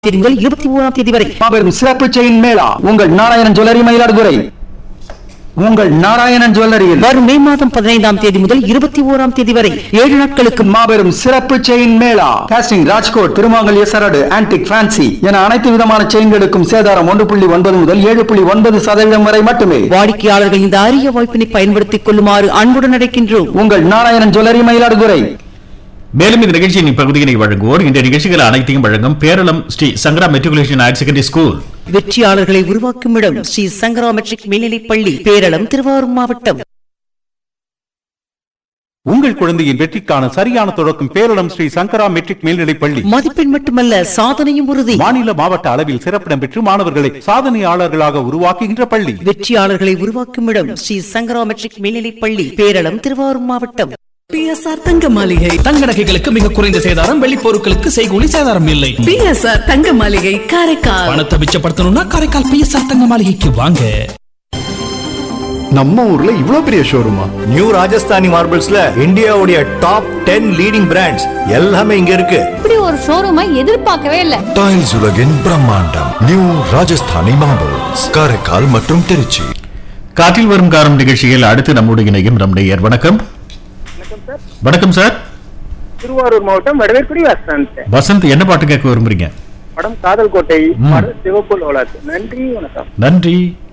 முதல் 21ஆம் தேதி வரை மாபெரும் சிறப்பு செயின் மேளா உங்கள் நாராயணன் ஜுவல்லரி மயிலாடுதுறை. உங்கள் நாராயணன் ஜுவல்லரியில் வரும் மே மாதம் 15ஆம் தேதி முதல் 21ஆம் தேதி வரை 7 நாட்களுக்கு மாபெரும் சிறப்பு செயின் மேளா. காஸ்டிங், ராஜ்கோட், திருமாங்கல்ய சரடு, ஆன்டிக், ஃபேன்சி என அனைத்து விதமான செயின்களுக்கும் சேதாரம் 1.9 முதல் 7.9% வரை மட்டுமே. வாடிக்கையாளர்கள் இந்த அரிய வாய்ப்பினை பயன்படுத்திக் கொள்ளுமாறு அன்புடன் அழைக்கின்றோம். உங்கள் நாராயணன் ஜுவல்லரி மயிலாடுதுறை. மேலும் இந்த நிகழ்ச்சியின் இப்பகுதியினை வழங்குவோர் இந்த நிகழ்ச்சிகள் அனைத்தையும் வழங்கும் பேரளம் ஸ்ரீ சங்கரா மெட்ரிகுலேஷன் ஹையர் செகண்டரி ஸ்கூல். வெற்றியாளர்களை உருவாக்கும் இடம் ஸ்ரீ சங்கரா மெட்ரிக் மேல்நிலைப் பள்ளி, பேரளம், திருவாரூர் மாவட்டம். உங்கள் குழந்தையின் வெற்றிக்கான சரியான தொடக்கம் பேரளம் ஸ்ரீ சங்கரா மெட்ரிக் மேல்நிலைப் பள்ளி. மதிப்பெண் மட்டுமல்ல, சாதனையும் உறுதி. மாநில மாவட்ட அளவில் சிறப்பிடம் பெற்று மாணவர்களை சாதனையாளர்களாக உருவாக்குகின்ற பள்ளி. வெற்றியாளர்களை உருவாக்கும் இடம் ஸ்ரீ சங்கரா மெட்ரிக் மேல்நிலைப் பள்ளி, பேரளம், திருவாரூர் மாவட்டம். பிஎஸ்ஆர் தங்க மாளிகை. தங்க நகைகளுக்கு மிக குறைந்த சேதாரம், வெள்ளி பொருட்களுக்கு செய்கூலி சேதாரம் இல்லை. பிஎஸ்ஆர் தங்க மாளிகை, காரைக்கால். பணத்தை மிச்சப்படுத்தணும்னா காரைக்கால் பிஎஸ்ஆர் தங்க மாளிகைக்கு வாங்க. நம்ம ஊர்ல இவ்ளோ பெரிய ஷோரூமா? நியூ ராஜஸ்தானி மார்பிள்ஸ்ல இந்தியாவுடைய டாப் 10 லீடிங் பிராண்ட்ஸ் எல்லாமே இங்க இருக்கு. இப்படி ஒரு ஷோரூமை எதிர்பார்க்கவே இல்ல. டைல்ஸ் உலகின் பிரம்மாண்டம் நியூ ராஜஸ்தானி மார்பிள்ஸ், காரைக்கால் மற்றும் திருச்சி. காற்றில் வரும் காரம் நிகழ்ச்சியில் அடுத்து நம்முடைய இணையும் நம்முடைய வணக்கம். வணக்கம் சார். திருவாரூர் மாவட்டம் வடவேற்குடி வசந்த். வசந்த், என்ன பாட்டு கேட்க விரும்புறீங்க? படம் காதல் கோட்டை, சிவப்பு லோலாத். நன்றி, வணக்கம். நன்றி.